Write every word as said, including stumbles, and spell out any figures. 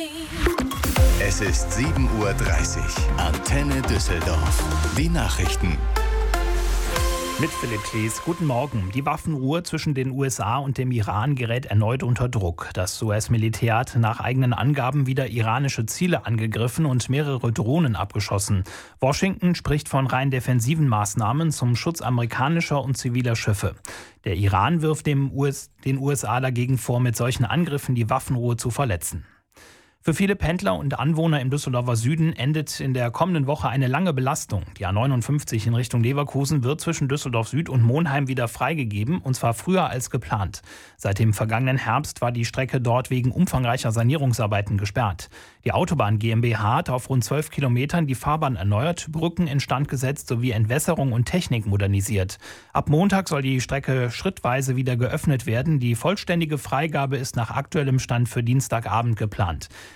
Es ist sieben Uhr dreißig. Antenne Düsseldorf. Die Nachrichten. Mit Philipp Klees, guten Morgen. Die Waffenruhe zwischen den U S A und dem Iran gerät erneut unter Druck. Das U S-Militär hat nach eigenen Angaben wieder iranische Ziele angegriffen und mehrere Drohnen abgeschossen. Washington spricht von rein defensiven Maßnahmen zum Schutz amerikanischer und ziviler Schiffe. Der Iran wirft dem U S, den U S A dagegen vor, mit solchen Angriffen die Waffenruhe zu verletzen. Für viele Pendler und Anwohner im Düsseldorfer Süden endet in der kommenden Woche eine lange Belastung. Die A neunundfünfzig in Richtung Leverkusen wird zwischen Düsseldorf Süd und Monheim wieder freigegeben, und zwar früher als geplant. Seit dem vergangenen Herbst war die Strecke dort wegen umfangreicher Sanierungsarbeiten gesperrt. Die Autobahn GmbH hat auf rund zwölf Kilometern die Fahrbahn erneuert, Brücken instand gesetzt sowie Entwässerung und Technik modernisiert. Ab Montag soll die Strecke schrittweise wieder geöffnet werden. Die vollständige Freigabe ist nach aktuellem Stand für Dienstagabend geplant.